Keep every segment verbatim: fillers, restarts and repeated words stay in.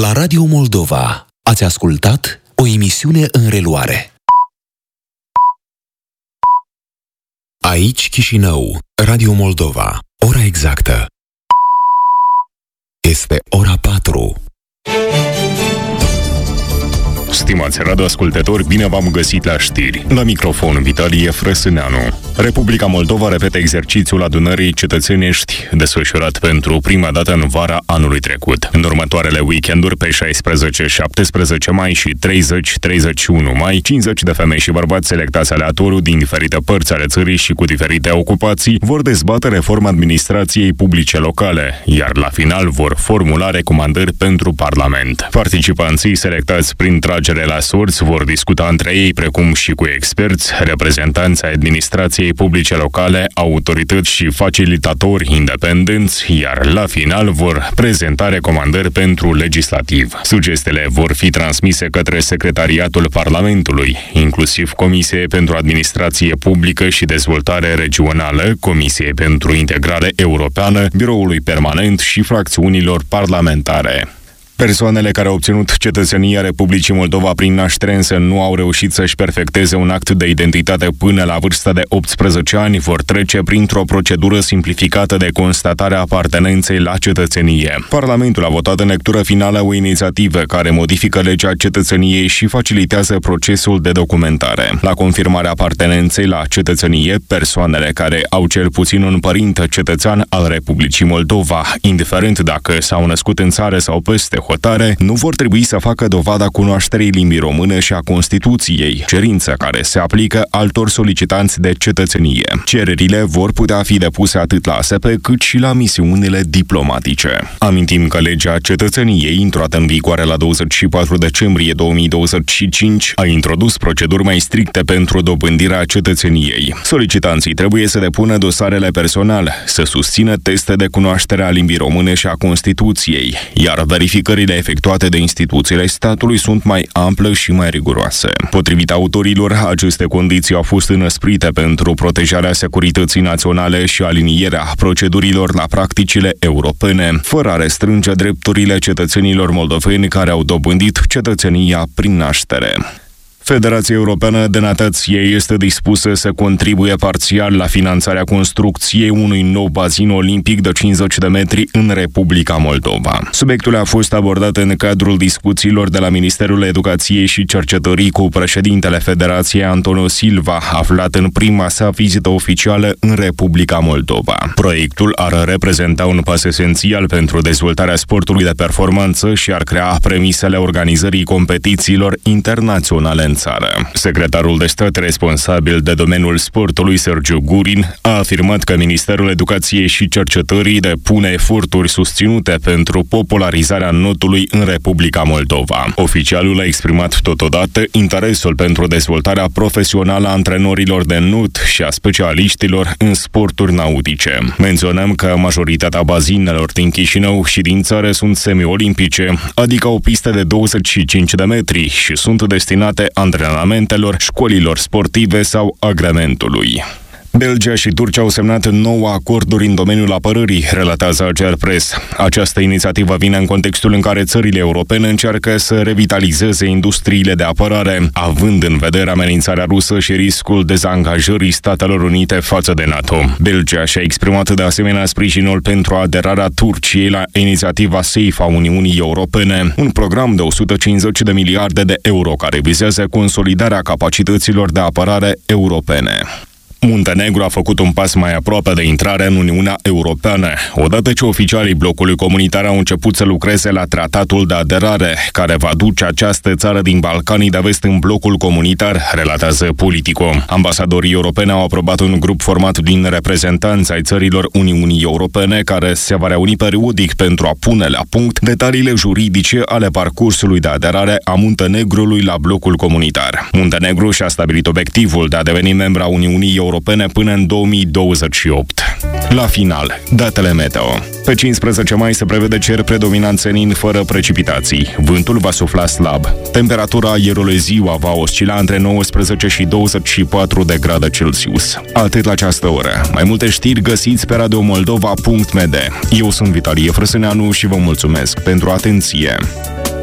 La Radio Moldova ați ascultat o emisiune în reluare. Aici Chișinău, Radio Moldova. Ora exactă este ora patru. Stimați radioascultători, bine v-am găsit la știri. La microfon, Vitalie Frăsâneanu. Republica Moldova repetă exercițiul adunării cetățenești desfășurat pentru prima dată în vara anului trecut. În următoarele weekenduri, pe șaisprezece șaptesprezece mai și treizeci treizeci și unu mai, cincizeci de femei și bărbați selectați aleatoriu din diferite părți ale țării și cu diferite ocupații vor dezbate reforma administrației publice locale, iar la final vor formula recomandări pentru Parlament. Participanții selectați prin tragere la sorți vor discuta între ei, precum și cu experți, reprezentanți ai administrației publice locale, autorități și facilitatori independenți, iar la final vor prezenta recomandări pentru legislativ. Sugestiile vor fi transmise către Secretariatul Parlamentului, inclusiv Comisiei pentru Administrație Publică și Dezvoltare Regională, Comisiei pentru Integrare Europeană, Biroului Permanent și fracțiunilor parlamentare. Persoanele care au obținut cetățenia Republicii Moldova prin naștere însă nu au reușit să-și perfecteze un act de identitate până la vârsta de optsprezece ani vor trece printr-o procedură simplificată de constatare a apartenenței la cetățenie. Parlamentul a votat în lectură finală o inițiativă care modifică legea cetățeniei și facilitează procesul de documentare. La confirmarea apartenenței la cetățenie, persoanele care au cel puțin un părinte cetățean al Republicii Moldova, indiferent dacă s-au născut în țară sau peste hotare, nu vor trebui să facă dovada cunoașterii limbii române și a Constituției, cerință care se aplică altor solicitanți de cetățenie. Cererile vor putea fi depuse atât la A S P cât și la misiunile diplomatice. Amintim că legea cetățeniei, intrată în vigoare la douăzeci și patru decembrie două mii douăzeci și cinci, a introdus proceduri mai stricte pentru dobândirea cetățeniei. Solicitanții trebuie să depună dosarele personal, să susțină teste de cunoaștere a limbii române și a Constituției, iar verificările efectuate de instituțiile statului sunt mai ample și mai riguroase. Potrivit autorilor, aceste condiții au fost înăsprite pentru protejarea securității naționale și alinierea procedurilor la practicile europene, fără a restrânge drepturile cetățenilor moldoveni care au dobândit cetățenia prin naștere. Federația Europeană de Natație este dispusă să contribuie parțial la finanțarea construcției unui nou bazin olimpic de cincizeci de metri în Republica Moldova. Subiectul a fost abordat în cadrul discuțiilor de la Ministerul Educației și Cercetării cu președintele Federației Antonio Silva, aflat în prima sa vizită oficială în Republica Moldova. Proiectul ar reprezenta un pas esențial pentru dezvoltarea sportului de performanță și ar crea premisele organizării competițiilor internaționale în țară. Secretarul de stat responsabil de domeniul sportului, Sergiu Gurin, a afirmat că Ministerul Educației și Cercetării depune eforturi susținute pentru popularizarea notului în Republica Moldova. Oficialul a exprimat totodată interesul pentru dezvoltarea profesională a antrenorilor de not și a specialiștilor în sporturi nautice. Menționăm că majoritatea bazinelor din Chișinău și din țară sunt semi-olimpice, adică o pistă de douăzeci și cinci de metri și sunt destinate antrenamentelor, școlilor sportive sau agrementului. Belgia și Turcia au semnat nouă acorduri în domeniul apărării, relatează Ager Press. Această inițiativă vine în contextul în care țările europene încearcă să revitalizeze industriile de apărare, având în vedere amenințarea rusă și riscul dezangajării Statelor Unite față de NATO. Belgia și-a exprimat de asemenea sprijinul pentru aderarea Turciei la inițiativa SAFE a Uniunii Europene, un program de o sută cincizeci de miliarde de euro care vizează consolidarea capacităților de apărare europene. Muntenegru a făcut un pas mai aproape de intrare în Uniunea Europeană, odată ce oficialii blocului comunitar au început să lucreze la tratatul de aderare, care va duce această țară din Balcanii de Vest în blocul comunitar, relatează Politico. Ambasadorii europeni au aprobat un grup format din reprezentanți ai țărilor Uniunii Europene, care se va reuni periodic pentru a pune la punct detaliile juridice ale parcursului de aderare a Muntenegrului la blocul comunitar. Muntenegru și-a stabilit obiectivul de a deveni membra Uniunii Europene Europene până în două mii douăzeci și opt. La final, datele meteo. Pe cincisprezece mai se prevede cer predominant senin fără precipitații. Vântul va sufla slab. Temperatura aerului ziua va oscila între nouăsprezece și douăzeci și patru de grade Celsius. Atât la această oră. Mai multe știri găsiți pe radio moldova punct m d. Eu sunt Vitalie Frăsâneanu și vă mulțumesc pentru atenție.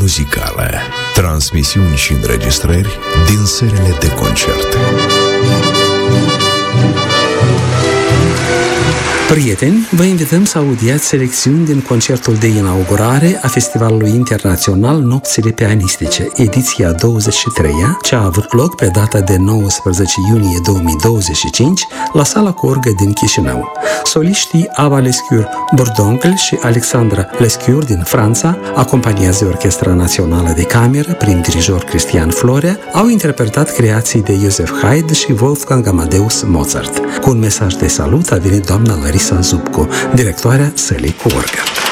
muzicală. Transmisiuni și înregistrări din serile de concerte. Prieteni, vă invităm să audiați selecțiuni din concertul de inaugurare a Festivalului Internațional Nopțile Pianistice, ediția douăzeci și treia, ce a avut loc pe data de nouăsprezece iunie două mii douăzeci și cinci la Sala Corgă din Chișinău. Soliștii Ava Lescure Bourdoncle și Alexandra Lescure din Franța, acompaniați de Orchestra Națională de Cameră prin dirijor Cristian Florea, au interpretat creații de Joseph Haydn și Wolfgang Amadeus Mozart. Cu un mesaj de salut a venit doamna Larisa Zubco, directoarea Sălii Corgă.